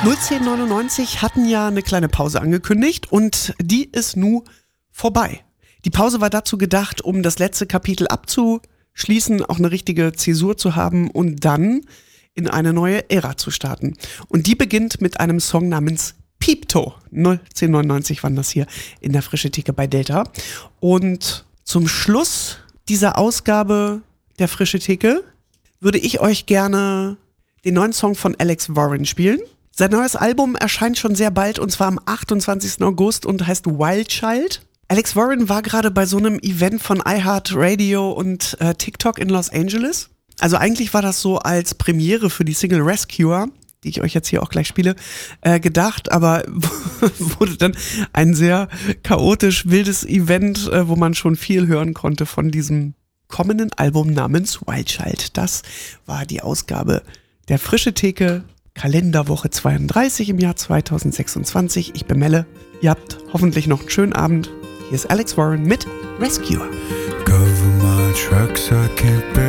01099 hatten ja eine kleine Pause angekündigt und die ist nun vorbei. Die Pause war dazu gedacht, um das letzte Kapitel abzuschließen, auch eine richtige Zäsur zu haben und dann in eine neue Ära zu starten. Und die beginnt mit einem Song namens Piepto. 01099 waren das hier in der Frische Theke bei Delta. Und zum Schluss dieser Ausgabe der Frische Theke würde ich euch gerne den neuen Song von Alex Warren spielen. Sein neues Album erscheint schon sehr bald und zwar am 28. August und heißt Wild Child. Alex Warren war gerade bei so einem Event von iHeartRadio und TikTok in Los Angeles. Also eigentlich war das so als Premiere für die Single Rescuer, die ich euch jetzt hier auch gleich spiele, gedacht, aber wurde dann ein sehr chaotisch wildes Event, wo man schon viel hören konnte von diesem kommenden Album namens Wild Child. Das war die Ausgabe der Frische Theke, Kalenderwoche 32 im Jahr 2026. Ich bin Melle. Ihr habt hoffentlich noch einen schönen Abend. Hier ist Alex Warren mit Rescuer. Cover my tracks, I can't bear